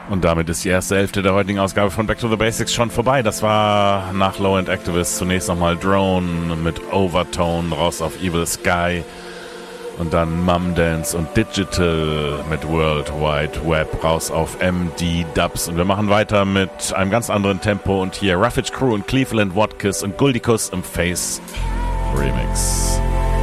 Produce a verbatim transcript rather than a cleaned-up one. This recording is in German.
Und damit ist die erste Hälfte der heutigen Ausgabe von Back to the Basics schon vorbei. Das war nach Low End Activist zunächst nochmal Drone mit Overtone raus auf Evil Sky. Und dann Mum Dance und Digital mit World Wide Web raus auf M D Dubs. Und wir machen weiter mit einem ganz anderen Tempo. Und hier Ravage Crew und Cleveland Watkins und Guldicus im Face Remix.